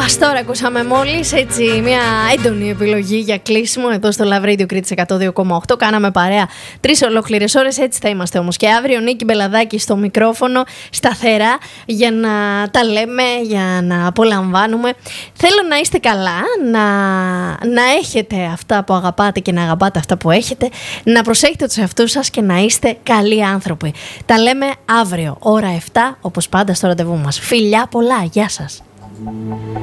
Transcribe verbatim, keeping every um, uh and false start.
Τώρα ακούσαμε μόλις έτσι μια έντονη επιλογή για κλείσιμο εδώ στο Love Radio Κρήτης εκατό δύο κόμμα οκτώ. Κάναμε παρέα τρεις ολόκληρες ώρες, έτσι θα είμαστε όμως και αύριο. Νίκη Μπελαδάκη στο μικρόφωνο, σταθερά, για να τα λέμε, για να απολαμβάνουμε. Θέλω να είστε καλά, να, να έχετε αυτά που αγαπάτε και να αγαπάτε αυτά που έχετε, να προσέχετε τους εαυτούς σας και να είστε καλοί άνθρωποι. Τα λέμε αύριο, ώρα εφτά, όπως πάντα στο ραντεβού μας. Φιλιά πολλά, γεια σας.